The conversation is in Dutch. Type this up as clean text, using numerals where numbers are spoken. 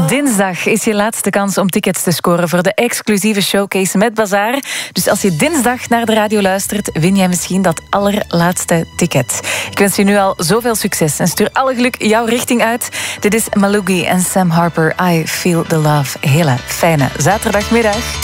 Dinsdag is je laatste kans om tickets te scoren voor de exclusieve showcase met Bazaar. Dus als je dinsdag naar de radio luistert, win jij misschien dat allerlaatste ticket. Ik wens je nu al zoveel succes en stuur alle geluk jouw richting uit. Dit is Malugi en Sam Harper, I Feel the Love. Hele fijne zaterdagmiddag.